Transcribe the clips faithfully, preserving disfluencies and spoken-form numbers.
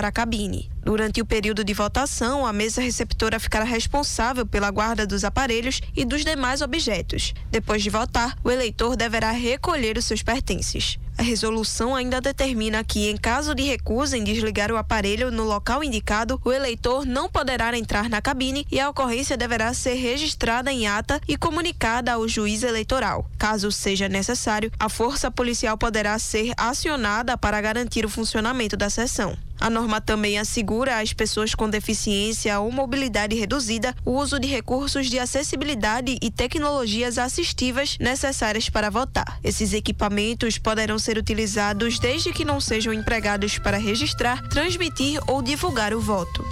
para a cabine. Durante o período de votação, a mesa receptora ficará responsável pela guarda dos aparelhos e dos demais objetos. Depois de votar, o eleitor deverá recolher os seus pertences. A resolução ainda determina que, em caso de recusa em desligar o aparelho no local indicado, o eleitor não poderá entrar na cabine e a ocorrência deverá ser registrada em ata e comunicada ao juiz eleitoral. Caso seja necessário, a força policial poderá ser acionada para garantir o funcionamento da sessão. A norma também assegura às pessoas com deficiência ou mobilidade reduzida o uso de recursos de acessibilidade e tecnologias assistivas necessárias para votar. Esses equipamentos poderão ser utilizados desde que não sejam empregados para registrar, transmitir ou divulgar o voto.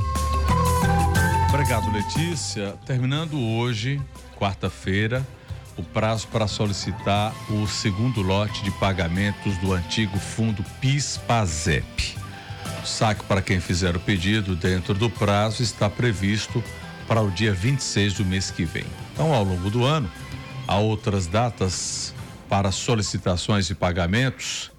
Obrigado, Letícia. Terminando hoje, quarta-feira, o prazo para solicitar o segundo lote de pagamentos do antigo fundo PIS/PASEP. O saque para quem fizer o pedido dentro do prazo está previsto para o dia vinte e seis do mês que vem. Então, ao longo do ano, há outras datas para solicitações e pagamentos,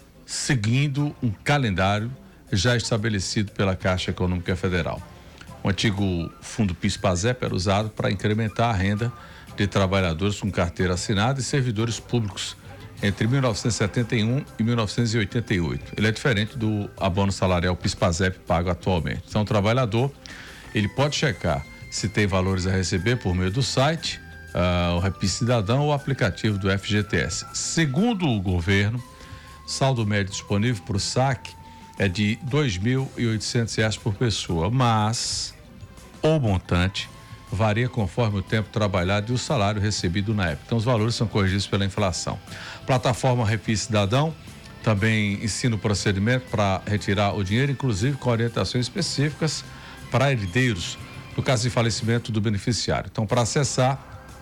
seguindo um calendário já estabelecido pela Caixa Econômica Federal. O antigo fundo PIS/PASEP era usado para incrementar a renda de trabalhadores com carteira assinada e servidores públicos entre mil novecentos e setenta e um e mil novecentos e oitenta e oito. Ele é diferente do abono salarial PIS/PASEP pago atualmente. Então, o trabalhador, ele pode checar se tem valores a receber por meio do site, uh, o Rap Cidadão ou o aplicativo do F G T S. Segundo o governo, saldo médio disponível para o saque é de dois mil e oitocentos reais por pessoa, mas o montante varia conforme o tempo trabalhado e o salário recebido na época. Então, os valores são corrigidos pela inflação. Plataforma Rap Cidadão também ensina o procedimento para retirar o dinheiro, inclusive com orientações específicas para herdeiros, no caso de falecimento do beneficiário. Então, para acessar,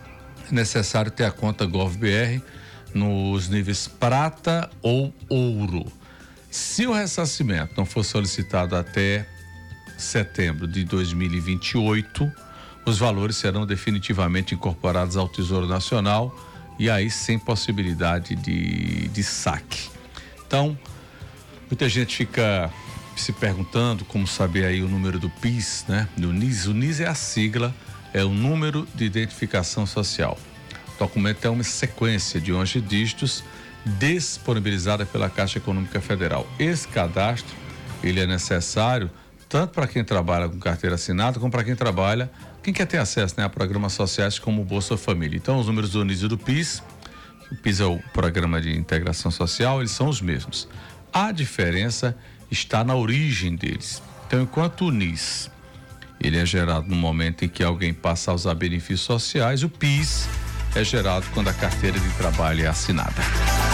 é necessário ter a conta GovBR nos níveis prata ou ouro. Se o ressarcimento não for solicitado até setembro de dois mil e vinte e oito, os valores serão definitivamente incorporados ao Tesouro Nacional e aí sem possibilidade de, de saque. Então, muita gente fica se perguntando como saber aí o número do PIS, né? Do N I S. O N I S é a sigla, é o número de identificação social. O documento é uma sequência de onze dígitos disponibilizada pela Caixa Econômica Federal. Esse cadastro, ele é necessário tanto para quem trabalha com carteira assinada, como para quem trabalha, quem quer ter acesso, né, a programas sociais como o Bolsa Família. Então, os números do N I S e do PIS, o PIS é o Programa de Integração Social, eles são os mesmos. A diferença está na origem deles. Então, enquanto o N I S, ele é gerado no momento em que alguém passa a usar benefícios sociais, o PIS é gerado quando a carteira de trabalho é assinada.